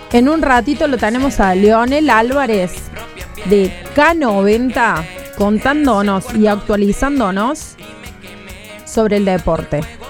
En un ratito lo tenemos a Leonel Álvarez de K90 contándonos y actualizándonos sobre el deporte.